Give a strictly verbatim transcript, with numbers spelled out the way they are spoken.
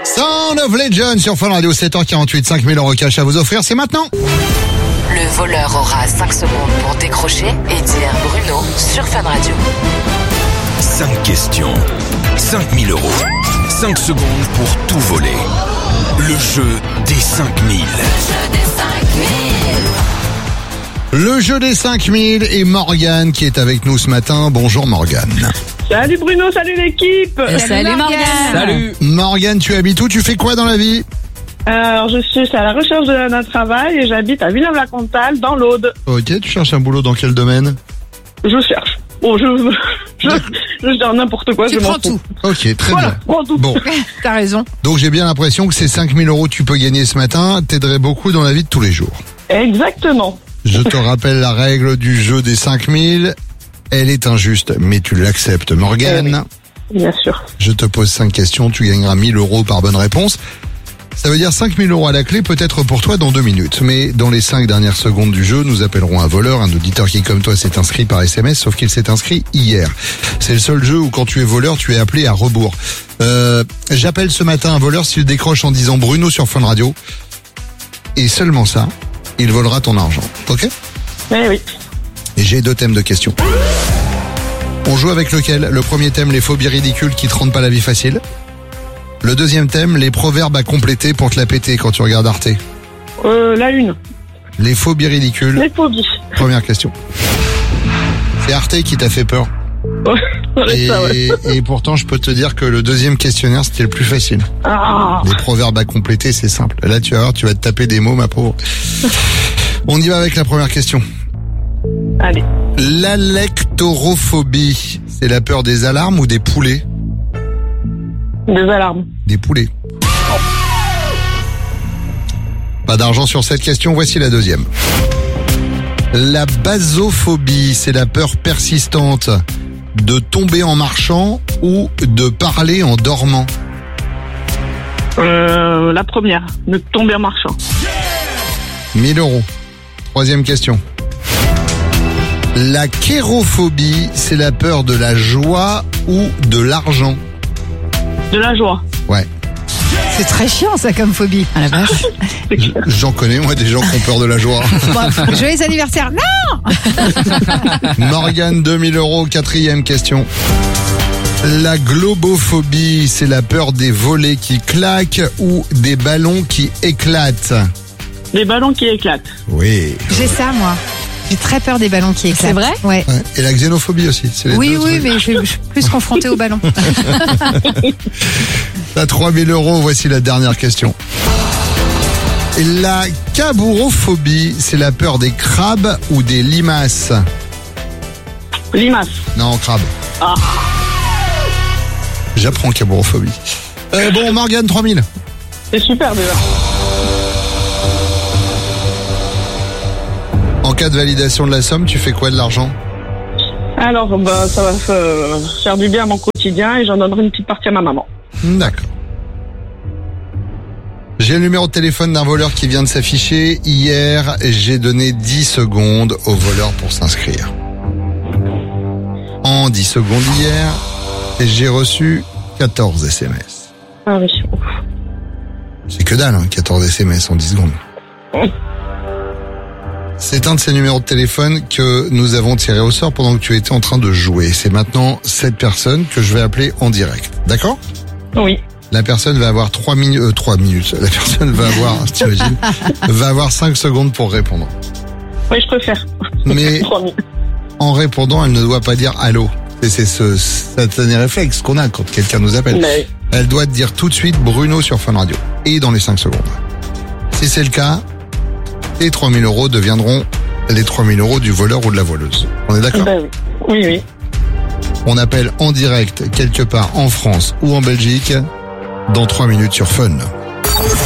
Sound of Legend sur Fun Radio, sept heures quarante-huit, cinq mille euros cash à vous offrir, c'est maintenant. Le voleur aura cinq secondes pour décrocher et dire Bruno sur Fun Radio. cinq questions, cinq mille euros, cinq secondes pour tout voler. Le jeu des cinq mille. Le jeu des cinq mille et Morgane qui est avec nous ce matin. Bonjour Morgane. Salut Bruno, salut l'équipe. Salut, salut Morgane. Salut. Morgane, tu habites où? Tu fais quoi dans la vie? Alors je suis à la recherche de- d'un travail et j'habite à Villeneuve-la-Comtale dans l'Aude. Ok, tu cherches un boulot dans quel domaine? Je cherche. Bon, je je je dis n'importe quoi. Tu je m'en prends fous. tout. Ok, très Voilà, bien. prends tout. Bon, T'as raison. donc j'ai bien l'impression que ces cinq mille euros que tu peux gagner ce matin t'aideraient beaucoup dans la vie de tous les jours. Exactement. Je te rappelle la règle du jeu des cinq mille. Elle est injuste, mais tu l'acceptes, Morgane. Bien sûr. Je te pose cinq questions, tu gagneras mille euros par bonne réponse. Ça veut dire cinq mille euros à la clé, peut-être pour toi dans deux minutes. Mais dans les cinq dernières secondes du jeu, nous appellerons un voleur, un auditeur qui, comme toi, s'est inscrit par S M S, sauf qu'il s'est inscrit hier. C'est le seul jeu où quand tu es voleur, tu es appelé à rebours. Euh, j'appelle ce matin un voleur s'il décroche en disant Bruno sur Fun Radio. Et seulement ça, il volera ton argent. Ok ? Eh oui. Et j'ai deux thèmes de questions. On joue avec lequel? Le premier thème, les phobies ridicules qui te rendent pas la vie facile. Le deuxième thème, les proverbes à compléter pour te la péter quand tu regardes Arte. Euh, la une. Les phobies ridicules. Les phobies. Première question. C'est Arte qui t'a fait peur. Ouais, Et, ça, ouais. et pourtant, je peux te dire que le deuxième questionnaire, c'était le plus facile. Ah. Les proverbes à compléter, c'est simple. Là, tu vas voir, tu vas te taper des mots, ma pauvre. On y va avec la première question. Allez. L'alectorophobie, c'est la peur des alarmes ou des poulets? Des alarmes. Des poulets. Pas d'argent sur cette question, voici la deuxième. La basophobie, c'est la peur persistante de tomber en marchant ou de parler en dormant. Euh, la première. Ne tomber en marchant. mille euros. Troisième question. La kérophobie, c'est la peur de la joie ou de l'argent. De la joie. Ouais. C'est très chiant ça comme phobie. À la vache. C'est clair. J'en connais, moi, des gens qui ont peur de la joie. Bon, joyeux anniversaire. Non. Morgane, deux mille euros, quatrième question. La globophobie, c'est la peur des volets qui claquent ou des ballons qui éclatent. Des ballons qui éclatent. Oui. J'ai ça moi. J'ai très peur des ballons qui éclatent. C'est vrai Ouais. Ouais. Et la xénophobie aussi. C'est les Oui, deux oui, trucs. mais je suis je suis plus confrontée aux ballons. T'as trois mille euros, voici la dernière question. La cabourophobie, c'est la peur des crabes ou des limaces. Limaces. Non, crabe. Ah. J'apprends cabourophobie. Euh, bon, Morgane, trois mille. C'est super déjà. En cas de validation de la somme, tu fais quoi de l'argent? Alors, bah, ça va euh, faire du bien à mon quotidien et j'en donnerai une petite partie à ma maman. D'accord. J'ai le numéro de téléphone d'un voleur qui vient de s'afficher. Hier, j'ai donné dix secondes au voleur pour s'inscrire. En dix secondes hier, j'ai reçu quatorze S M S. Ah oui. C'est que dalle, hein, quatorze S M S en dix secondes. C'est un de ces numéros de téléphone que nous avons tiré au sort pendant que tu étais en train de jouer. C'est maintenant cette personne que je vais appeler en direct. D'accord? Oui. La personne va avoir trois minutes, euh, trois minutes. La personne va avoir, t'imagines, va avoir cinq secondes pour répondre. Oui, je préfère. Mais Promis. en répondant, elle ne doit pas dire allô. Et c'est ce satané réflexe qu'on a quand quelqu'un nous appelle. Mais, Elle doit te dire tout de suite Bruno sur Fun Radio. Et dans les cinq secondes. Si c'est le cas, les trois mille euros deviendront les trois mille euros du voleur ou de la voleuse. On est d'accord? ben oui. Oui, oui. On appelle en direct quelque part en France ou en Belgique dans trois minutes sur Fun.